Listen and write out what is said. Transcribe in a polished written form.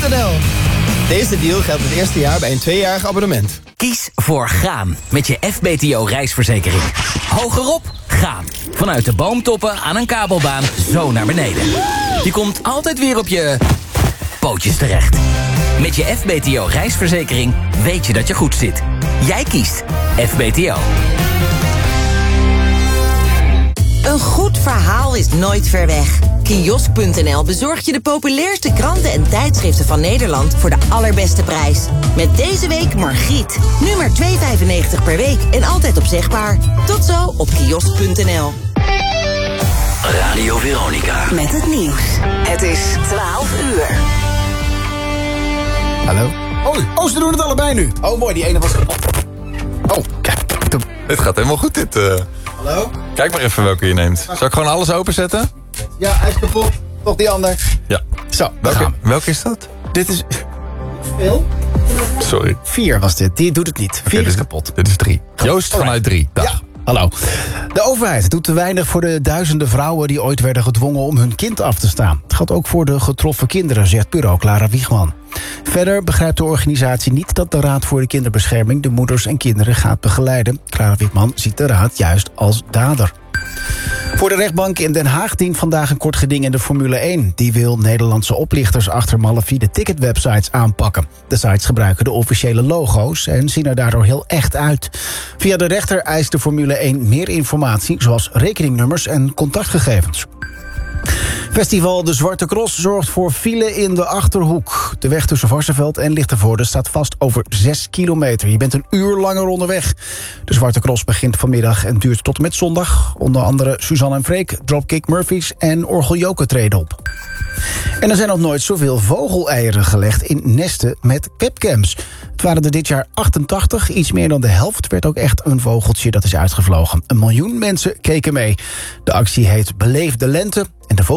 Kies.nl. Deze deal geldt het eerste jaar bij een 2-jarig abonnement. Kies voor gaan met je FBTO reisverzekering. Hogerop, gaan. Vanuit de boomtoppen aan een kabelbaan zo naar beneden. Je komt altijd weer op je pootjes terecht. Met je FBTO reisverzekering weet je dat je goed zit. Jij kiest FBTO. Een goed verhaal is nooit ver weg. Kiosk.nl bezorgt je de populairste kranten en tijdschriften van Nederland voor de allerbeste prijs. Met deze week Margriet. Nu maar €2,95 per week en altijd opzegbaar. Tot zo op kiosk.nl. Radio Veronica. Met het nieuws. Het is 12 uur. Hallo? Oh, ze doen het allebei nu. Oh, mooi, die ene was... Oh, kijk. Dit gaat helemaal goed, dit. Hallo? Kijk maar even welke je neemt. Zal ik gewoon alles openzetten? Ja, hij is kapot. Toch die ander. Ja. Zo, daar gaan we. Welke is dat? Dit is... Veel? Sorry. 4 was dit. Die doet het niet. 4 is kapot. Dit is 3. Joost vanuit 3. Dag. Ja. Hallo. De overheid doet te weinig voor de duizenden vrouwen die ooit werden gedwongen om hun kind af te staan. Het geldt ook voor de getroffen kinderen, zegt bureau Clara Wiegman. Verder begrijpt de organisatie niet dat de Raad voor de Kinderbescherming de moeders en kinderen gaat begeleiden. Clara Wiegman ziet de raad juist als dader. Voor de rechtbank in Den Haag dient vandaag een kort geding in de Formule 1. Die wil Nederlandse oplichters achter malafide ticketwebsites aanpakken. De sites gebruiken de officiële logo's en zien er daardoor heel echt uit. Via de rechter eist de Formule 1 meer informatie, zoals rekeningnummers en contactgegevens. Festival De Zwarte Cross zorgt voor file in de Achterhoek. De weg tussen Varsseveld en Lichtenvoorde staat vast over 6 kilometer. Je bent een uur langer onderweg. De Zwarte Cross begint vanmiddag en duurt tot en met zondag. Onder andere Suzanne en Freek, Dropkick Murphys en Orgel Joke treden op. En er zijn nog nooit zoveel vogeleieren gelegd in nesten met webcams. Het waren er dit jaar 88, iets meer dan de helft werd ook echt een vogeltje dat is uitgevlogen. 1 miljoen mensen keken mee. De actie heet Beleef de Lente en de